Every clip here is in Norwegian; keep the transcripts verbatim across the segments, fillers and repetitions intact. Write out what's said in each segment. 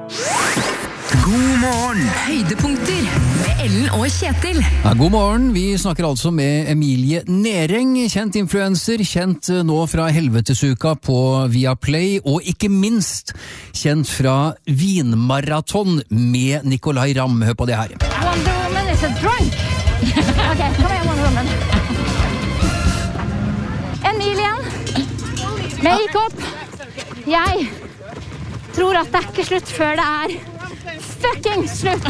God morgen! Høydepunkter med Ellen og Kjetil. Ja, god morgen, vi snakker altså med Emilie Nering, kjent influencer, kjent nå fra Helvetesuka på Viaplay, og ikke minst kjent fra Vinmaraton med Nicolay Ramm. Hør på det her. Wonder Woman is a drunk. Ok, kom igjen, Wonder Woman. Emilie, make-up. Jeg tror at det er ikke slutt før det er fucking slutt.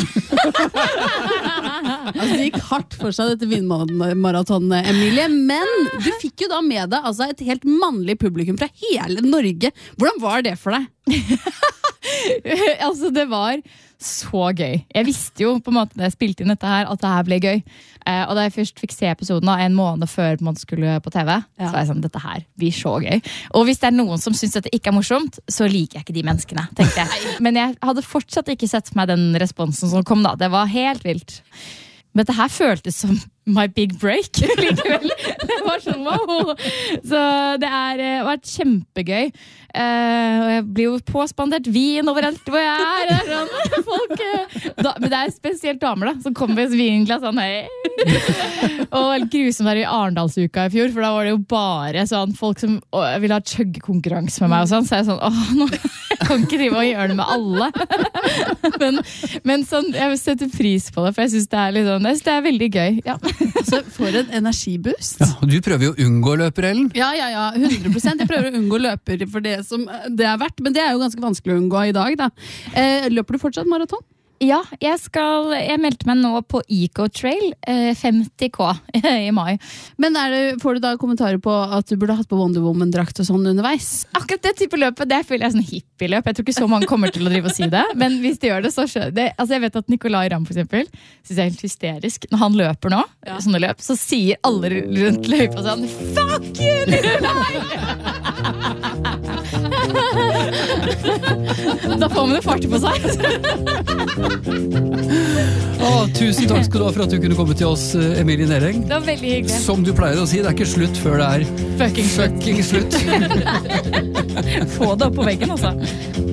Altså, det gikk hardt for seg dette vinmaratonet, Emilie, men du fikk jo da med deg altså, et helt mannlig publikum fra hele Norge. Hvordan var det for deg? Altså, det var så gøy. Jeg visste jo på en måte da jeg spilte inn dette her at det her ble gøy. Eh, og da jeg først fikk se episoden av en måned før man skulle på T V, ja. Så var jeg sånn, dette her blir så gøy. Og hvis det er noen som synes dette ikke er morsomt, så liker jeg ikke de menneskene, tenkte jeg. Men jeg hadde fortsatt ikke sett for meg den responsen som kom da. Det var helt vilt. Men dette her føltes som my big break likevel. Det var sånn, wow. Så det har vært kjempegøy. Uh, og jeg blir jo påspandert vin overalt hvor jeg er. Det er sånn, folk, da, men det er spesielt damer da, som kommer med et vinglass sånn, hei. Og grusomt der i Arendalsuka i fjor, for da var det jo bare sånn, folk som å, ville ha chuggekonkurranse med meg og sånn, så jeg sånn, åh, nå jeg kan ikke drive og gjøre det med alle. men, men sånn, jeg setter pris på det, for jeg synes det er litt sånn, jeg synes det er veldig gøy, ja. Så for en energiboost. Ja, du prøver jo å unngå løper, Ellen. Ja, ja, ja, hundre prosent. Jeg prøver å unngå løper for det som det er verdt, men det er jo ganske vanskelig å unngå i dag, da. Eh, løper du fortsatt maraton? Ja, jeg skal, jeg meldte meg nå på Eco-Trail, eh, femti K i mai. Men er det, får du da kommentarer på at du burde hatt på Wonder Woman-drakt og sånn underveis? Akkurat det type løpet, det føler jeg sånn hippie-løp. Jeg tror ikke så mange kommer til å drive og si det, men hvis de gjør det, så skjønner det. Altså jeg vet at Nicolay Ramm for eksempel, synes jeg er helt hysterisk. Når han løper nå, ja. Sånne løp, så sier alle rundt løypa sånn, fuck you, Nicolay! Da får man jo fart på seg. Åh, tusen takk skal du ha for at du kunne komme til oss, Emilie Nering. Det var veldig hyggelig. Som du pleier å si, det er ikke slutt før det er fucking, fucking slutt. Få det opp på veggen, altså.